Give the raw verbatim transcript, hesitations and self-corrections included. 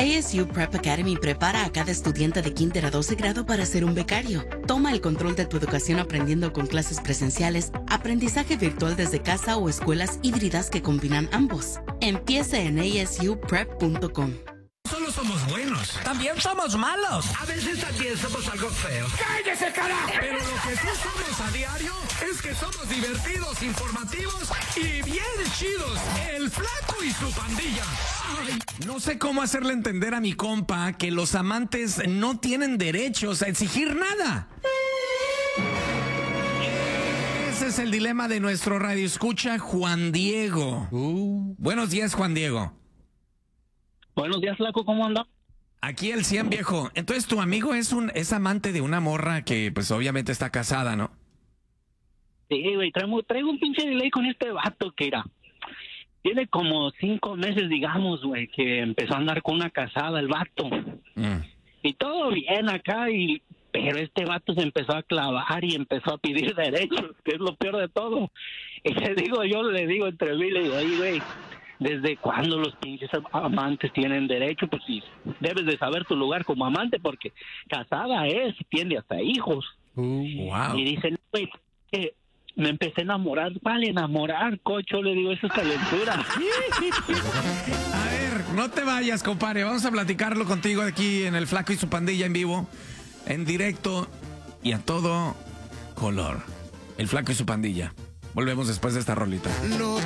A S U Prep Academy prepara a cada estudiante de kinder a doce grado para ser un becario. Toma el control de tu educación aprendiendo con clases presenciales, aprendizaje virtual desde casa o escuelas híbridas que combinan ambos. Empieza en A S U prep punto com. Solo somos buenos. También somos malos. A veces también somos algo feos. ¡Cállese, carajo! Pero lo que sí somos a diario es que somos divertidos, informativos y bien chidos. El Flaco y su pandilla. Ay, no sé cómo hacerle entender a mi compa que los amantes no tienen derechos a exigir nada. Ese es el dilema de nuestro radioescucha Juan Diego. Uh. Buenos días, Juan Diego. Buenos días, Flaco, ¿cómo anda? Aquí el cien, viejo. Entonces, tu amigo es un es amante de una morra que, pues, obviamente está casada, ¿no? Sí, güey, traigo, traigo un pinche delay con este vato que era. Tiene como cinco meses, digamos, güey, que empezó a andar con una casada, el vato. Mm. Y todo bien acá, y pero este vato se empezó a clavar y empezó a pedir derechos, que es lo peor de todo. Y le digo, yo le digo entre mí, le digo, oye, güey, ¿desde cuándo los pinches amantes tienen derecho? Pues sí, debes de saber tu lugar como amante, porque casada es, tiene hasta hijos. Uh, wow. Y dicen, güey, que me empecé a enamorar. ¿Cuál enamorar, cocho? Le digo, eso es calentura. A ver, no te vayas, compadre. Vamos a platicarlo contigo aquí en El Flaco y su pandilla en vivo, en directo y a todo color. El Flaco y su pandilla. Volvemos después de esta rolita. No.